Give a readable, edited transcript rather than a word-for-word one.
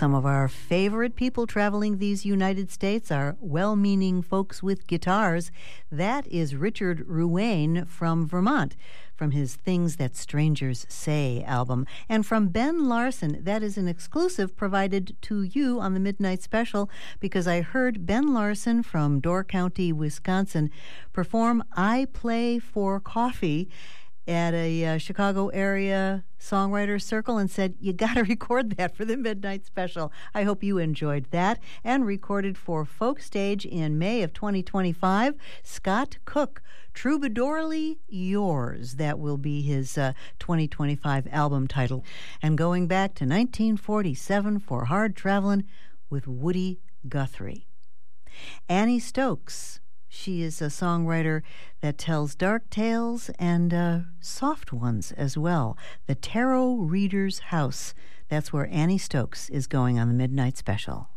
some of our favorite people traveling these United States are well-meaning folks with guitars. That is Richard Ruane from Vermont, from his Things That Strangers Say album. And from Ben Larson, that is an exclusive provided to you on the Midnight Special, because I heard Ben Larson from Door County, Wisconsin, perform I Play for Coffee at a Chicago area songwriter circle and said, you got to record that for the Midnight Special. I hope you enjoyed that. And recorded for Folk Stage in May of 2025, Scott Cook, Troubadourly Yours. That will be his 2025 album title. And going back to 1947 for Hard Travelin' with Woody Guthrie. Annie Stokes. She is a songwriter that tells dark tales and soft ones as well. The Tarot Reader's House. That's where Annie Stokes is going on the Midnight Special.